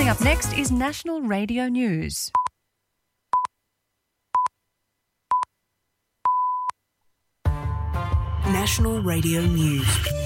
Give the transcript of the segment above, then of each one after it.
Coming up next is National Radio News. National Radio News.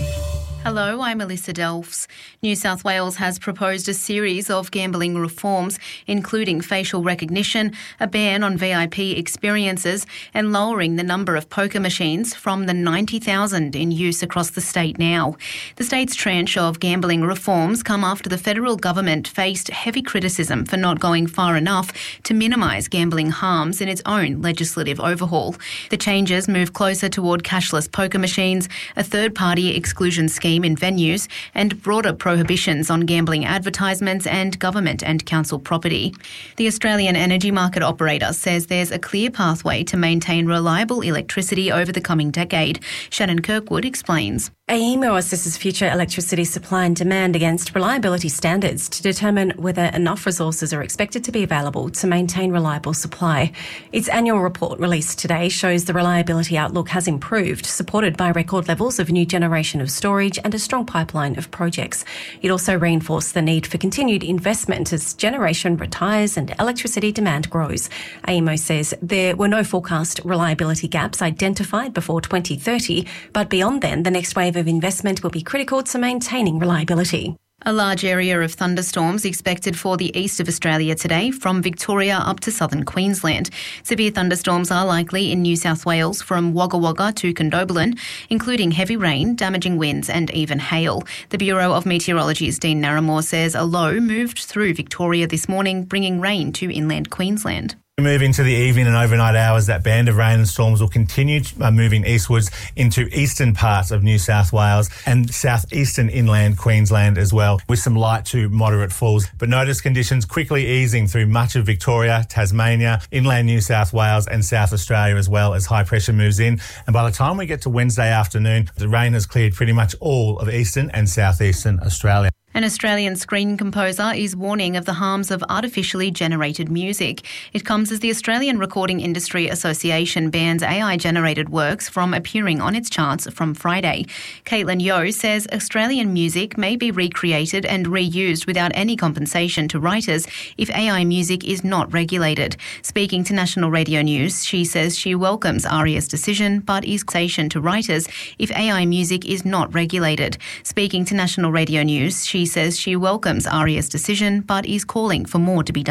Hello, I'm Alyssa Delfs. New South Wales has proposed a series of gambling reforms, including facial recognition, a ban on VIP experiences, and lowering the number of poker machines from the 90,000 in use across the state now. The state's tranche of gambling reforms come after the federal government faced heavy criticism for not going far enough to minimise gambling harms in its own legislative overhaul. The changes move closer toward cashless poker machines, a third-party exclusion scheme in venues, and broader prohibitions on gambling advertisements and government and council property. The Australian Energy Market Operator says there's a clear pathway to maintain reliable electricity over the coming decade. Shannon Kirkwood explains. AEMO assesses future electricity supply and demand against reliability standards to determine whether enough resources are expected to be available to maintain reliable supply. Its annual report released today shows the reliability outlook has improved, supported by record levels of new generation of storage and a strong pipeline of projects. It also reinforced the need for continued investment as generation retires and electricity demand grows. AEMO says there were no forecast reliability gaps identified before 2030, but beyond then, the next wave of investment will be critical to maintaining reliability. A large area of thunderstorms expected for the east of Australia today, from Victoria up to southern Queensland. Severe thunderstorms are likely in New South Wales from Wagga Wagga to Condobolin, including heavy rain, damaging winds and even hail. The Bureau of Meteorology's Dean Narramore says a low moved through Victoria this morning, bringing rain to inland Queensland. Moving to the evening and overnight hours, that band of rain and storms will continue moving eastwards into eastern parts of New South Wales and southeastern inland Queensland as well, with some light to moderate falls. But notice conditions quickly easing through much of Victoria, Tasmania, inland New South Wales and South Australia as well as high pressure moves in. And by the time we get to Wednesday afternoon, the rain has cleared pretty much all of eastern and southeastern Australia. An Australian screen composer is warning of the harms of artificially generated music. It comes as the Australian Recording Industry Association bans AI-generated works from appearing on its charts from Friday. Caitlin Yeo says Australian music may be recreated and reused without any compensation to writers if AI music is not regulated. Speaking to National Radio News, she says she welcomes ARIA's decision, but is compensation to writers if AI music is not regulated. Speaking to National Radio News, she says she welcomes ARIA's decision, but is calling for more to be done.